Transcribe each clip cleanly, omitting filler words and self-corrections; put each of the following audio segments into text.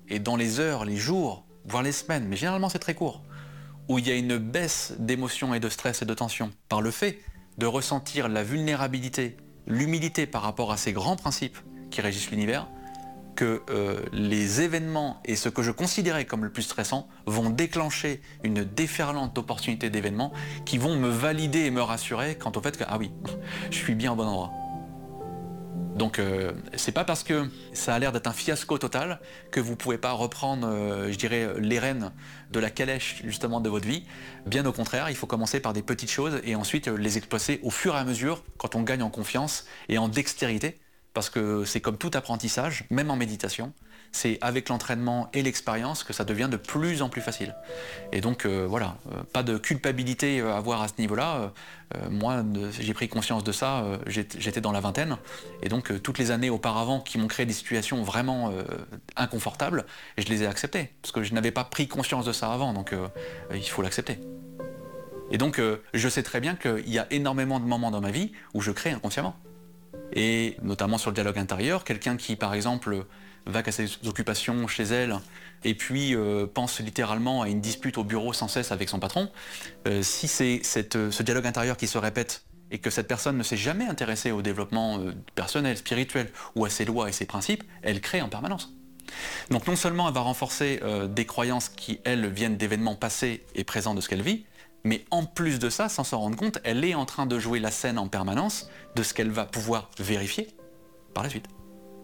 et dans les heures, les jours, voire les semaines, mais généralement c'est très court, où il y a une baisse d'émotion et de stress et de tension par le fait de ressentir la vulnérabilité, l'humilité par rapport à ces grands principes qui régissent l'univers, que les événements et ce que je considérais comme le plus stressant vont déclencher une déferlante d'opportunités d'événements qui vont me valider et me rassurer quant au fait que, ah oui, je suis bien au bon endroit. Donc c'est pas parce que ça a l'air d'être un fiasco total que vous pouvez pas reprendre, je dirais, les rênes de la calèche justement de votre vie. Bien au contraire, il faut commencer par des petites choses et ensuite les exploiter au fur et à mesure quand on gagne en confiance et en dextérité. Parce que c'est comme tout apprentissage, même en méditation, c'est avec l'entraînement et l'expérience que ça devient de plus en plus facile. Et donc voilà, pas de culpabilité à avoir à ce niveau-là. Moi, j'ai pris conscience de ça, j'étais dans la vingtaine, et donc toutes les années auparavant qui m'ont créé des situations vraiment inconfortables, je les ai acceptées, parce que je n'avais pas pris conscience de ça avant, donc il faut l'accepter. Et donc je sais très bien qu'il y a énormément de moments dans ma vie où je crée inconsciemment. Et notamment sur le dialogue intérieur, quelqu'un qui par exemple va à ses occupations chez elle et puis pense littéralement à une dispute au bureau sans cesse avec son patron, si c'est ce dialogue intérieur qui se répète et que cette personne ne s'est jamais intéressée au développement personnel, spirituel ou à ses lois et ses principes, elle crée en permanence. Donc non seulement elle va renforcer des croyances qui, elles, viennent d'événements passés et présents de ce qu'elle vit, mais en plus de ça, sans s'en rendre compte, elle est en train de jouer la scène en permanence de ce qu'elle va pouvoir vérifier par la suite.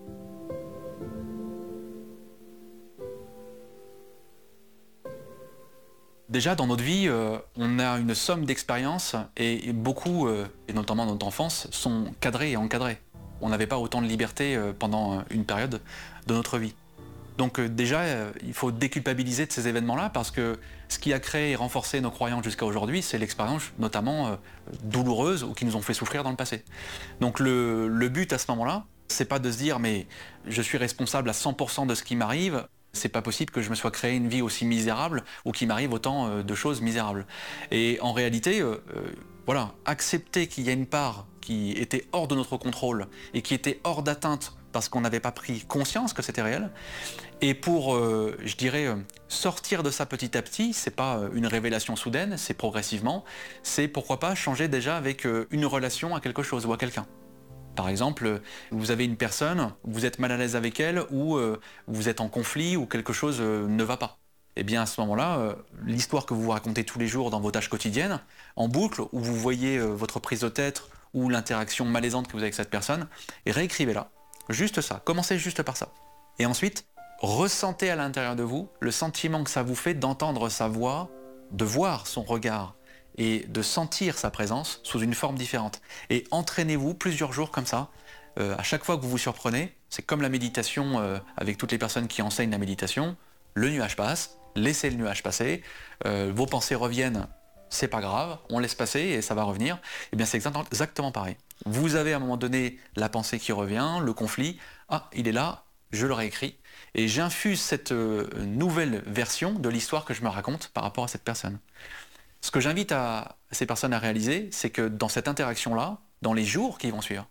Déjà, dans notre vie, on a une somme d'expériences et beaucoup, et notamment dans notre enfance, sont cadrées et encadrées. On n'avait pas autant de liberté pendant une période de notre vie. Donc déjà, il faut déculpabiliser de ces événements-là parce que ce qui a créé et renforcé nos croyances jusqu'à aujourd'hui, c'est l'expérience notamment douloureuse ou qui nous ont fait souffrir dans le passé. Donc le but à ce moment-là, c'est pas de se dire mais je suis responsable à 100% de ce qui m'arrive, c'est pas possible que je me sois créé une vie aussi misérable ou qu'il m'arrive autant de choses misérables. Et en réalité, voilà, accepter qu'il y a une part qui était hors de notre contrôle et qui était hors d'atteinte parce qu'on n'avait pas pris conscience que c'était réel. Et pour, je dirais, sortir de ça petit à petit, c'est pas une révélation soudaine, c'est progressivement, c'est pourquoi pas changer déjà avec une relation à quelque chose ou à quelqu'un. Par exemple, vous avez une personne, vous êtes mal à l'aise avec elle, ou vous êtes en conflit, ou quelque chose ne va pas. Eh bien à ce moment-là, l'histoire que vous vous racontez tous les jours dans vos tâches quotidiennes, en boucle, où vous voyez votre prise de tête, ou l'interaction malaisante que vous avez avec cette personne, et réécrivez-la. Juste ça, commencez juste par ça. Et ensuite, ressentez à l'intérieur de vous le sentiment que ça vous fait d'entendre sa voix, de voir son regard et de sentir sa présence sous une forme différente. Et entraînez-vous plusieurs jours comme ça. À chaque fois que vous vous surprenez, c'est comme la méditation avec toutes les personnes qui enseignent la méditation, le nuage passe, laissez le nuage passer, vos pensées reviennent, c'est pas grave, on laisse passer et ça va revenir. Eh bien c'est exactement pareil. Vous avez à un moment donné la pensée qui revient, le conflit, ah il est là, je le réécris, et j'infuse cette nouvelle version de l'histoire que je me raconte par rapport à cette personne. Ce que j'invite à ces personnes à réaliser, c'est que dans cette interaction-là, dans les jours qui vont suivre,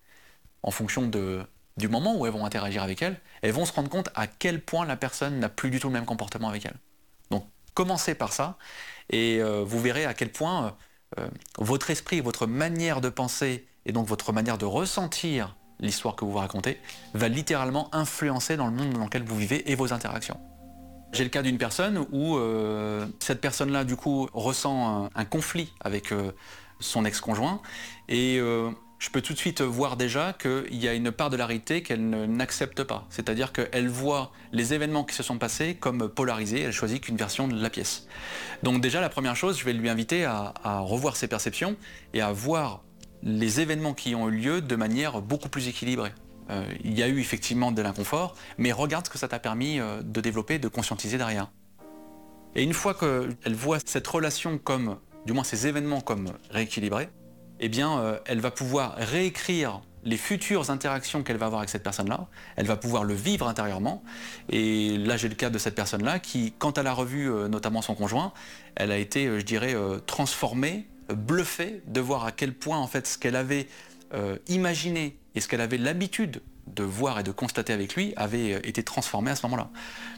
en fonction du moment où elles vont interagir avec elles vont se rendre compte à quel point la personne n'a plus du tout le même comportement avec elles. Donc commencez par ça, et vous verrez à quel point votre esprit, votre manière de penser, et donc votre manière de ressentir l'histoire que vous vous racontez, va littéralement influencer dans le monde dans lequel vous vivez et vos interactions. J'ai le cas d'une personne où cette personne-là, du coup, ressent un conflit avec son ex-conjoint et je peux tout de suite voir déjà qu'il y a une part de la réalité qu'elle n'accepte pas. C'est-à-dire qu'elle voit les événements qui se sont passés comme polarisés, elle choisit qu'une version de la pièce. Donc déjà, la première chose, je vais lui inviter à revoir ses perceptions et à voir les événements qui ont eu lieu de manière beaucoup plus équilibrée. Il y a eu effectivement de l'inconfort, mais regarde ce que ça t'a permis de développer, de conscientiser derrière. Et une fois qu'elle voit cette relation comme, du moins ces événements comme rééquilibrés, eh bien elle va pouvoir réécrire les futures interactions qu'elle va avoir avec cette personne-là, elle va pouvoir le vivre intérieurement, et là j'ai le cas de cette personne-là qui, quand elle a revu notamment son conjoint, elle a été, je dirais, transformée, bluffée de voir à quel point en fait ce qu'elle avait imaginé et ce qu'elle avait l'habitude de voir et de constater avec lui avait été transformé à ce moment-là.